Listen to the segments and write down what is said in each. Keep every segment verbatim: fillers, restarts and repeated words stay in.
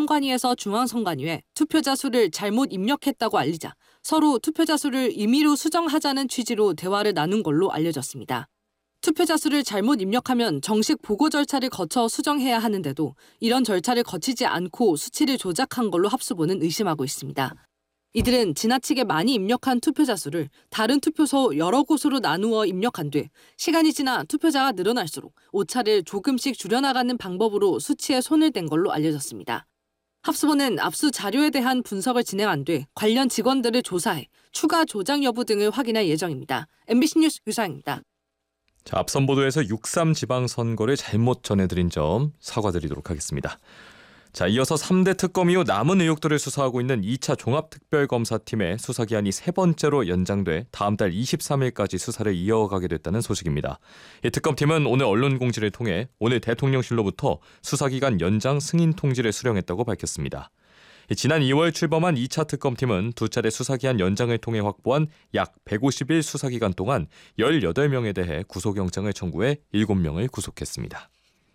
선관위에서 중앙선관위에 투표자 수를 잘못 입력했다고 알리자 서로 투표자 수를 임의로 수정하자는 취지로 대화를 나눈 걸로 알려졌습니다. 투표자 수를 잘못 입력하면 정식 보고 절차를 거쳐 수정해야 하는데도 이런 절차를 거치지 않고 수치를 조작한 걸로 합수부는 의심하고 있습니다. 이들은 지나치게 많이 입력한 투표자 수를 다른 투표소 여러 곳으로 나누어 입력한 뒤 시간이 지나 투표자가 늘어날수록 오차를 조금씩 줄여나가는 방법으로 수치에 손을 댄 걸로 알려졌습니다. 합수부는 압수 자료에 대한 분석을 진행한 뒤 관련 직원들을 조사해 추가 조작 여부 등을 확인할 예정입니다. 엠비씨 뉴스 유상입니다. 자, 앞선 보도에서 육삼 지방선거를 잘못 전해드린 점 사과드리도록 하겠습니다. 자, 이어서 삼 대 특검 이후 남은 의혹들을 수사하고 있는 이 차 종합특별검사팀의 수사기한이 세 번째로 연장돼 다음 달 이십삼 일까지 수사를 이어가게 됐다는 소식입니다. 이 특검팀은 오늘 언론 공지를 통해 오늘 대통령실로부터 수사기간 연장 승인 통지를 수령했다고 밝혔습니다. 지난 이월 출범한 이 차 특검팀은 두 차례 수사기한 연장을 통해 확보한 약 백오십 일 수사기간 동안 열여덟 명에 대해 구속영장을 청구해 일곱 명을 구속했습니다.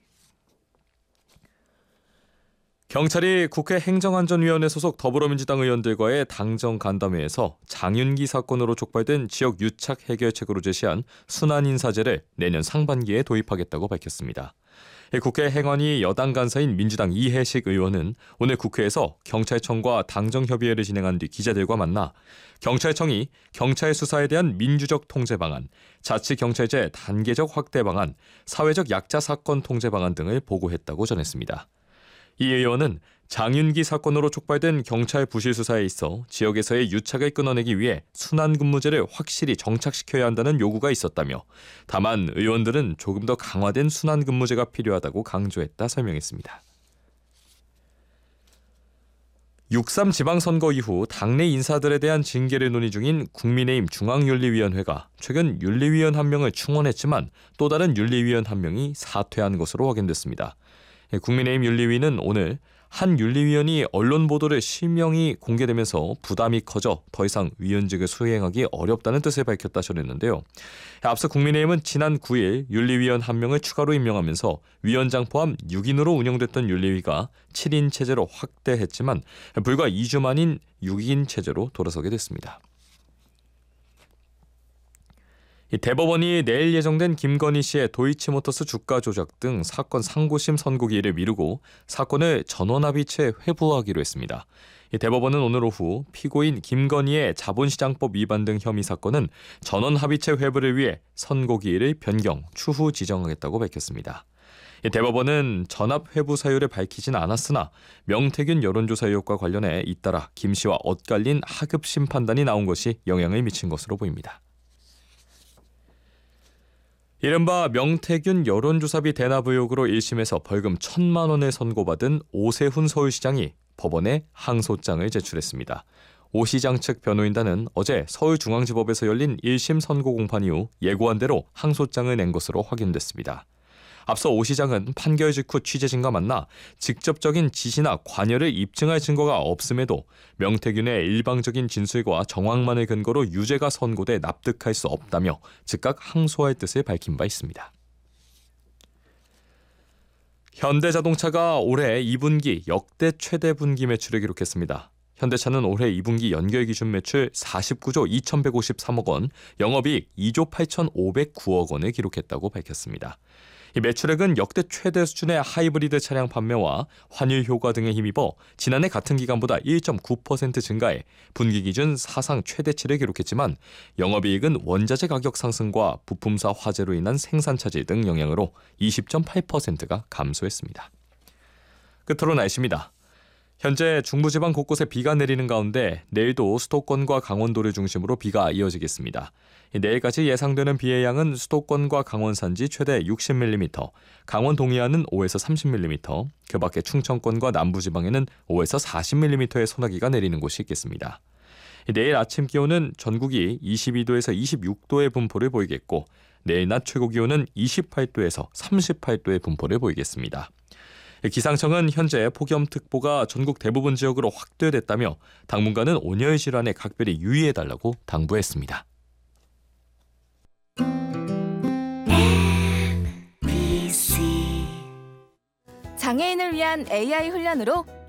경찰이 국회 행정안전위원회 소속 더불어민주당 의원들과의 당정 간담회에서 장윤기 사건으로 촉발된 지역 유착 해결책으로 제시한 순환인사제를 내년 상반기에 도입하겠다고 밝혔습니다. 국회 행안위 여당 간사인 민주당 이해식 의원은 오늘 국회에서 경찰청과 당정협의회를 진행한 뒤 기자들과 만나 경찰청이 경찰 수사에 대한 민주적 통제 방안, 자치경찰제 단계적 확대 방안, 사회적 약자 사건 통제 방안 등을 보고했다고 전했습니다. 이 의원은 장윤기 사건으로 촉발된 경찰 부실 수사에 있어 지역에서의 유착을 끊어내기 위해 순환근무제를 확실히 정착시켜야 한다는 요구가 있었다며 다만 의원들은 조금 더 강화된 순환근무제가 필요하다고 강조했다 설명했습니다. 육삼 지방선거 이후 당내 인사들에 대한 징계를 논의 중인 국민의힘 중앙윤리위원회가 최근 윤리위원 한 명을 충원했지만 또 다른 윤리위원 한 명이 사퇴한 것으로 확인됐습니다. 국민의힘 윤리위는 오늘 한 윤리위원이 언론 보도를 실명이 공개되면서 부담이 커져 더 이상 위원직을 수행하기 어렵다는 뜻을 밝혔다 전했는데요. 앞서 국민의힘은 지난 구 일 윤리위원 한 명을 추가로 임명하면서 위원장 포함 육 인으로 운영됐던 윤리위가 칠 인 체제로 확대했지만 불과 이 주 만인 육 인 체제로 돌아서게 됐습니다. 대법원이 내일 예정된 김건희 씨의 도이치모터스 주가 조작 등 사건 상고심 선고기일을 미루고 사건을 전원합의체 회부하기로 했습니다. 대법원은 오늘 오후 피고인 김건희의 자본시장법 위반 등 혐의 사건은 전원합의체 회부를 위해 선고기일을 변경, 추후 지정하겠다고 밝혔습니다. 대법원은 전압 회부 사유를 밝히진 않았으나 명태균 여론조사 의혹과 관련해 잇따라 김 씨와 엇갈린 하급 심판단이 나온 것이 영향을 미친 것으로 보입니다. 이른바 명태균 여론조사비 대납 의혹으로 일 심에서 벌금 천만 원을 선고받은 오세훈 서울시장이 법원에 항소장을 제출했습니다. 오 시장 측 변호인단은 어제 서울중앙지법에서 열린 일 심 선고 공판 이후 예고한 대로 항소장을 낸 것으로 확인됐습니다. 앞서 오 시장은 판결 직후 취재진과 만나 직접적인 지시나 관여를 입증할 증거가 없음에도 명태균의 일방적인 진술과 정황만을 근거로 유죄가 선고돼 납득할 수 없다며 즉각 항소할 뜻을 밝힌 바 있습니다. 현대자동차가 올해 이 분기 역대 최대 분기 매출을 기록했습니다. 현대차는 올해 이 분기 연결 기준 매출 사십구조 이천백오십삼억 원, 영업이익 이조 팔천오백구억 원을 기록했다고 밝혔습니다. 이 매출액은 역대 최대 수준의 하이브리드 차량 판매와 환율 효과 등에 힘입어 지난해 같은 기간보다 일 점 구 퍼센트 증가해 분기 기준 사상 최대치를 기록했지만 영업이익은 원자재 가격 상승과 부품사 화재로 인한 생산 차질 등 영향으로 이십 점 팔 퍼센트가 감소했습니다. 끝으로 날씨입니다. 현재 중부지방 곳곳에 비가 내리는 가운데 내일도 수도권과 강원도를 중심으로 비가 이어지겠습니다. 내일까지 예상되는 비의 양은 수도권과 강원 산지 최대 육십 밀리미터, 강원 동해안은 오에서 삼십 밀리미터, 그 밖에 충청권과 남부지방에는 오에서 사십 밀리미터의 소나기가 내리는 곳이 있겠습니다. 내일 아침 기온은 전국이 이십이 도에서 이십육 도의 분포를 보이겠고 내일 낮 최고 기온은 이십팔 도에서 삼십팔 도의 분포를 보이겠습니다. 기상청은 현재 폭염특보가 전국 대부분 지역으로 확대됐다며 당분간은 온열 질환에 각별히 유의해달라고 당부했습니다. 장애인을 위한 에이아이 훈련으로